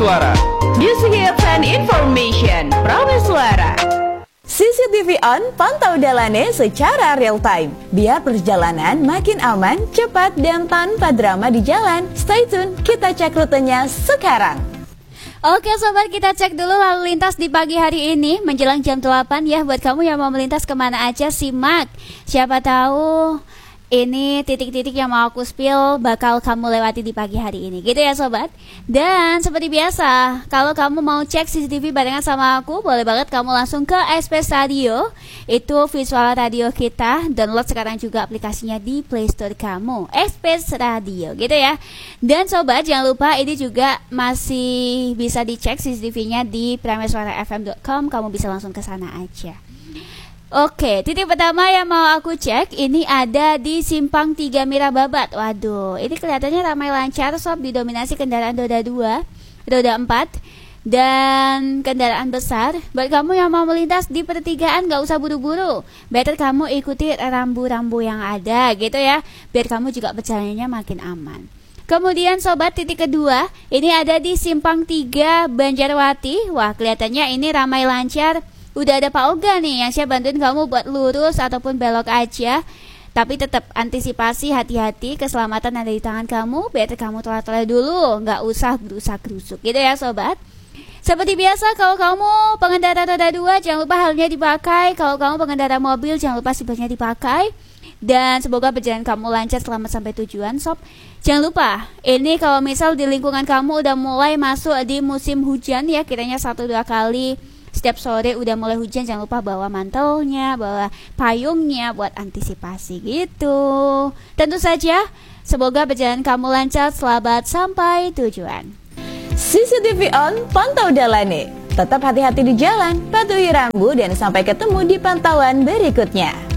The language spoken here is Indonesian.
Suara. Music hits and information. Prameswara. CCTV on, pantau Dalane secara real time. Biar perjalanan makin aman, cepat, dan tanpa drama di jalan. Stay tune, kita cek rutenya sekarang. Oke sobat, kita cek dulu lalu lintas di pagi hari ini menjelang jam 8 ya. Buat kamu yang mau melintas kemana aja, simak. Siapa tahu ini titik-titik yang mau aku spill bakal kamu lewati di pagi hari ini, gitu ya sobat. Dan seperti biasa, kalau kamu mau cek CCTV barengan sama aku, boleh banget kamu langsung ke SPS Radio. Itu visual radio kita. Download sekarang juga aplikasinya di Play Store kamu, SPS Radio, gitu ya. Dan sobat, jangan lupa ini juga masih bisa dicek CCTV-nya di prameswarafm.com. Kamu bisa langsung ke sana aja. Oke, titik pertama yang mau aku cek ini ada di Simpang 3 Mirababat. Waduh, ini kelihatannya ramai lancar sob, didominasi kendaraan roda 2, roda 4, dan kendaraan besar. Buat kamu yang mau melintas di pertigaan gak usah buru-buru. Better kamu ikuti rambu-rambu yang ada gitu ya, biar kamu juga perjalanannya makin aman. Kemudian sobat, titik kedua ini ada di Simpang 3 Banjarwati. Wah, kelihatannya ini ramai lancar. Udah ada Pak Oga nih yang siap bantuin kamu buat lurus ataupun belok aja. Tapi tetap antisipasi, hati-hati, keselamatan ada di tangan kamu. Biar kamu telat-telat dulu, nggak usah berusak-gerusuk gitu ya sobat. Seperti biasa, kalau kamu pengendara roda 2 jangan lupa helmnya dipakai. Kalau kamu pengendara mobil jangan lupa seatbeltnya dipakai. Dan semoga perjalanan kamu lancar selamat sampai tujuan sob. Jangan lupa, ini kalau misal di lingkungan kamu udah mulai masuk di musim hujan ya, kiranya 1-2 kali setiap sore udah mulai hujan, jangan lupa bawa mantelnya, bawa payungnya buat antisipasi gitu. Tentu saja, semoga perjalanan kamu lancar, selamat sampai tujuan. CCTV on, pantau Dalane. Tetap hati-hati di jalan, patuhi rambu, dan sampai ketemu di pantauan berikutnya.